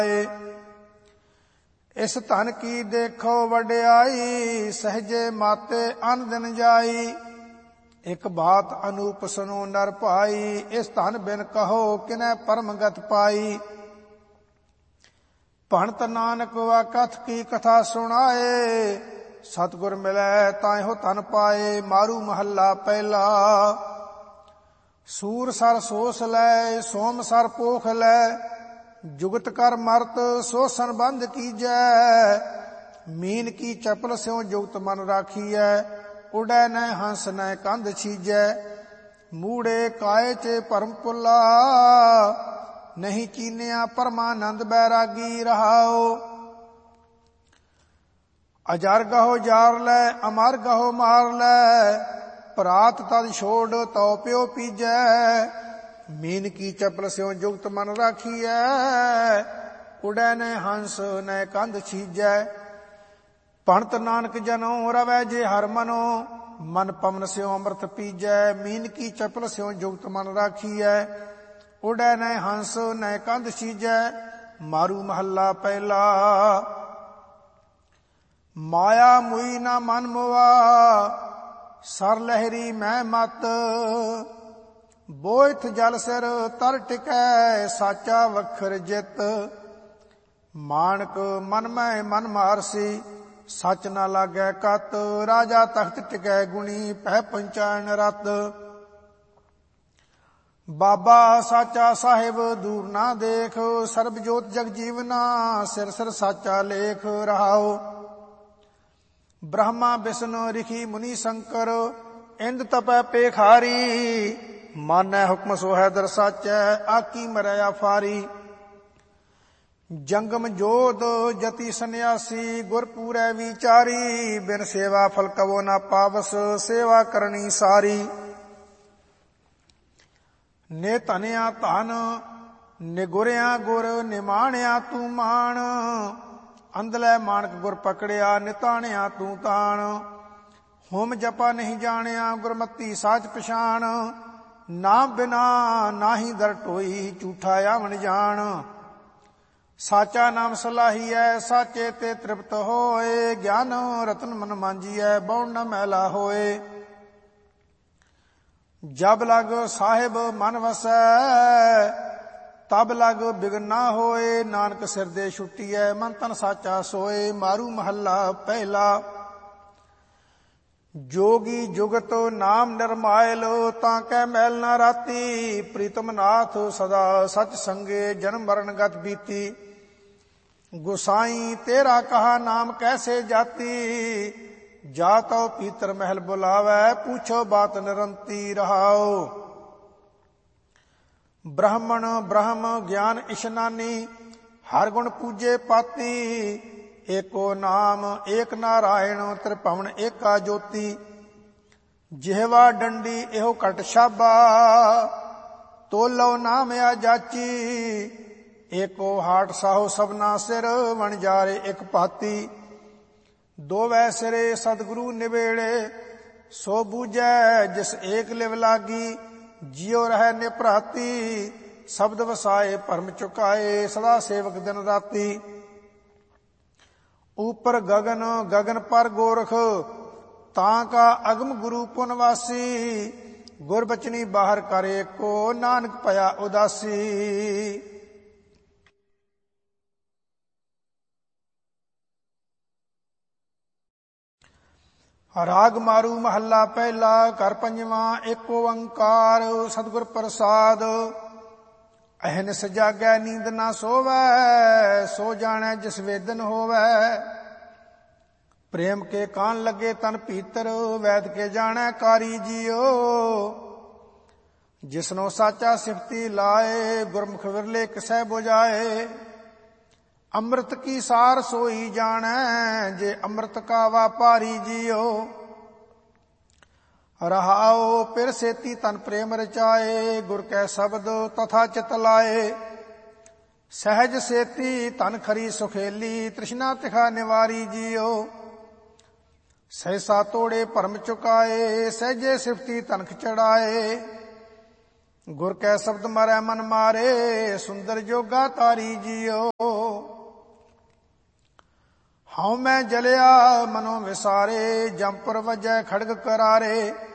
ਇਸ ਧਨ ਕੀ ਦੇਖੋ ਵਡਿਆਈ, ਸਹਜੇ ਮਾਤੇ ਅਨ ਦਿਨ ਜਾਈ। ਇਕ ਬਾਤ ਅਨੂਪ ਸੁਨੋ ਨਰ ਭਾਈ, ਇਸ ਧਨ ਬਿਨ ਕਹੋ ਕਿਨੈ ਪਰਮ ਗਤ ਪਾਈ। ਭਣਤ ਨਾਨਕ ਵਾ ਕਥ ਕੀ ਕਥਾ ਸੁਣਾਏ, ਸਤਿਗੁਰ ਮਿਲੈ ਤਾਹਿਓ ਧਨ ਪਾਏ। ਮਾਰੂ ਮਹੱਲਾ ਪਹਿਲਾ। ਸੂਰ ਸਰ ਸੋਸ ਲੈ, ਸੋਮ ਸਰ ਪੋਖ ਲੈ, ਜੁਗਤ ਕਰ ਮਰਤ ਸੋ ਸੰਬੰਧ ਕੀਜੈ। ਮੀਨ ਕੀ ਚਪਲ ਸਿਉ ਜੁਗਤ ਮਨ ਰਾਖੀਐ, ਉਡੈ ਨੈ ਹੰਸ ਨੈ ਕੰਧ ਛੀਜੈ। ਮੂੜੇ ਕਾਏ ਚ ਭਰਮ ਪੁੱਲਾ, ਨਹੀਂ ਚੀਨਿਆ ਪਰਮਾਨੰਦ ਬੈਰਾਗੀ ਰਹਾਓ। ਅਜਰ ਗਹੋ ਜਾਰ ਲੈ, ਅਮਰ ਗਹੋ ਮਾਰ ਲੈ, ਭਰਾਤ ਤਦ ਛੋੜ ਤਉ ਪਿਓ ਪੀਜੈ। ਮੀਨ ਕੀ ਚਪਲ ਸਿਉ ਜੁਗਤ ਮਨ ਰਾਖੀਐ, ਉਡੈ ਨੈ ਹੰਸ ਨੈ ਕੰਧ ਛੀਜੈ। ਭਣਤ ਨਾਨਕ ਜਨੋ ਰਵੈ ਜੇ ਹਰ ਮਨੋ, ਮਨ ਪਵਨ ਸਿਉ ਅੰਮ੍ਰਿਤ ਪੀਜੈ। ਮੀਨ ਕੀ ਚਪਲ ਸਿਉ ਜੁਗਤ ਮਨ ਰਾਖੀਐ, ਉਡੈ ਨੈ ਹੰਸ ਨੈ ਕੰਧ ਛੀਜੈ। ਮਾਰੂ ਮਹੱਲਾ ਪਹਿਲਾ। ਮਾਇਆ ਮੁਈ ਨਾ ਮਨ ਮੁਆ, ਸਰ ਲਹਿਰੀ ਮੈਂ ਮਤ। ਬੋਇਥ ਜਲ ਸਿਰ ਤਰ ਟਿਕੈ, ਸਾਚਾ ਵਖਰ ਜਿਤ। ਮਾਣਕ ਮਨ ਮੈਂ ਮਨ ਮਾਰਸੀ, ਸੱਚ ਨਾ ਲਾਗੈ ਕਤ। ਰਾਜਾ ਤਖਤ ਟਿਕੈ ਗੁਣੀ, ਪਹਿ ਪੰਚਾਇਣ ਰਤ। ਬਾਬਾ ਸਾਚਾ ਸਾਹਿਬ ਦੂਰ ਨਾ ਦੇਖ, ਸਰਬ ਜੋਤ ਜਗ ਜੀਵਨਾ, ਸਿਰ ਸਿਰ ਸਾਚਾ ਲੇਖ ਰਹਾਓ। ਬ੍ਰਹਮਾ ਵਿਸ਼ਨੂੰ ਰਿਖੀ ਮੁਨੀ ਸ਼ੰਕਰ, ਇੰਦ ਤਪੈ ਪੇਖਾਰੀ। ਮਾਨੈ ਹੁਕਮ ਸੋਹੈ ਦਰ ਸਾਚੈ, ਆਕੀ ਮਰੈ ਆਫਾਰੀ। ਜੰਗਮ ਜੋਧ ਜਤੀ ਸੰਨਿਆਸੀ, ਗੁਰ ਪੂਰੈ ਵਿਚਾਰੀ। ਬਿਨ ਸੇਵਾ ਫਲ ਕਵੋ ਨਾ ਪਾਵਸ, ਸੇਵਾ ਕਰਨੀ ਸਾਰੀ। ਨੇ ਧਨਿਆ ਧਨ, ਨਿਗੁਰਿਆ ਗੁਰ, ਨਿਮਾਣਿਆ ਤੂੰ ਮਾਣ। ਅੰਧਲੇ ਮਾਣਕ ਗੁਰ ਪਕੜਿਆ, ਨਿਤਾਣਿਆ ਤੂੰ ਤਾਣ। ਹੋਮ ਜਪਾ ਨਹੀਂ ਜਾਣਿਆ, ਗੁਰਮਤੀ ਸਾਚ ਪਛਾਣ। ਨਾਮ ਬਿਨਾ ਨਾਹੀ ਦਰ ਟੋਈ, ਝੂਠਾ ਆਵਣ ਜਾਣ। ਸਾਚਾ ਨਾਮ ਸਲਾਹੀਐ, ਸਾਚੇ ਤੇ ਤ੍ਰਿਪਤ ਹੋਏ। ਗਿਆਨ ਰਤਨ ਮਨ ਮਾਂਜੀਐ, ਬਉ ਨ ਮੈਲਾ ਹੋਏ। ਜਬ ਲਗ ਸਾਹਿਬ ਮਨ ਵਸੈ, ਤਬ ਲਗ ਬਿਗਨ ਨਾ ਹੋਏ। ਨਾਨਕ ਸਿਰ ਦੇ ਛੁੱਟੀਐ, ਮਨ ਤਨ ਸਾਚਾ ਸੋਏ। ਮਾਰੂ ਮਹੱਲਾ ਪਹਿਲਾ। ਜੋਗੀ ਜੁਗਤ ਨਾਮ ਨਿਰਮਾਇਲ, ਤਾਂ ਕੈ ਮੈਲ ਨਾ ਰਾਤੀ। ਪ੍ਰੀਤਮ ਨਾਥ ਸਦਾ ਸਚ ਸੰਗੇ, ਜਨਮ ਮਰਨ ਗਤ ਬੀਤੀ। ਗੁਸਾਈ ਤੇਰਾ ਕਹਾ ਨਾਮ ਕੈਸੇ ਜਾਤੀ। ਜਾ ਤਉ ਪੀਤਰ ਮਹਿਲ ਬੁਲਾਵੈ, ਪੁੱਛੋ ਬਾਤ ਨਿਰੰਤੀ ਰਹਾਓ। ਬ੍ਰਾਹਮਣ ਬ੍ਰਹਮ ਗਿਆਨ ਇਸ਼ਨਾਨੀ, ਹਰ ਗੁਣ ਪੂਜੇ ਪਾਤੀ। ਏਕੋ ਨਾਮ ਏਕ ਨਾਰਾਇਣ, ਤ੍ਰਿਭਵਨ ਏਕਾ ਜੋਤੀ। ਜਿਹਵਾ ਡੰਡੀ ਇਹੋ ਘਟ ਛਾਬਾ, ਤੋਲੋ ਨਾਮ ਆ ਜਾਚੀ। ਏਕੋ ਹਾਟ ਸਾਹੋ ਸਭਨਾ ਸਿਰ, ਵਣਜਾਰੇ ਇਕ ਭਾਤੀ। ਦੋਵੈ ਸਿਰੇ ਸਤਿਗੁਰੂ ਨਿਵੇੜੇ, ਸੋ ਬੂਝੈ ਜਿਸ ਏਕ ਲਿਵ ਲਾਗੀ। ਜਿਉ ਰਹਿ ਨਿਭਰਾਤੀ, ਸ਼ਬਦ ਵਸਾਏ ਭਰਮ ਚੁਕਾਏ। ਸਦਾ ਸੇਵਕ ਦਿਨ ਰਾਤੀ। ਉਪਰ ਗਗਨ ਗਗਨ ਪਰ ਗੋਰਖ, ਤਾਂ ਕਾ ਅਗਮ ਗੁਰੂ ਪੁਨਵਾਸੀ। ਗੁਰਬਚਨੀ ਬਾਹਰ ਕਰ ਏਕੋ, ਨਾਨਕ ਭਇਆ ਉਦਾਸੀ। ਰਾਗ ਮਾਰੂ ਮਹੱਲਾ ਪਹਿਲਾ। ਘਰ ਪੰਜਵਾਂ। ਏਕ ਓੰਕਾਰ ਸਤਿਗੁਰ ਪ੍ਰਸਾਦ, ਅਹਨਿਸ ਜਾਗੈ ਨੀਂਦ ਨਾ ਸੋਵੈ। ਸੋ ਜਾਣੈ ਜਿਸ ਵੇਦਨ ਹੋਵੈ। ਪ੍ਰੇਮ ਕੇ ਕਾਨ ਲੱਗੇ ਤਨ ਭੀਤਰ, ਵੈਦ ਕੇ ਜਾਣੈ ਕਾਰੀ ਜੀਓ। ਜਿਸਨੋ ਸਾਚਾ ਸਿਫਤੀ ਲਾਏ, ਗੁਰਮੁਖ ਵਿਰਲੇ ਕਿਸੈ ਬੁਝਾਏ। ਅੰਮ੍ਰਿਤ ਕੀ ਸਾਰ ਸੋਈ ਜਾਣੈ, ਜੇ ਅੰਮ੍ਰਿਤ ਕਾ ਵਾਪਾਰੀ ਜੀਓ। ਰਹਾਓ ਪਿਰ ਸੇਤੀ ਤਨ ਪ੍ਰੇਮ ਰਚਾਏ, ਗੁਰ ਕੈ ਸ਼ਬਦ ਤਥਾ ਚਿਤ ਲਾਏ। ਸਹਿਜ ਸੇਤੀ ਤਨ ਖਰੀ ਸੁਖੇਲੀ, ਤ੍ਰਿਸ਼ਨਾ ਤਿਖਾ ਨਿਵਾਰੀ ਜੀਓ। ਸਹਿਸਾ ਤੋੜੇ ਭਰਮ ਚੁਕਾਏ, ਸਹਿਜੇ ਸਿਫਤੀ ਤਨਖ ਚੜਾਏ। ਗੁਰ ਕੈ ਸ਼ਬਦ ਮਰੈ ਮਨ ਮਾਰੇ, ਸੁੰਦਰ ਜੋਗਾ ਤਾਰੀ ਜੀਓ। ਹਉ ਮੈਂ ਜਲਿਆ ਮਨੋ ਵਿਸਾਰੇ, ਜੰਪਰ ਵਜੈ ਖੜਗ ਕਰਾਰੇ।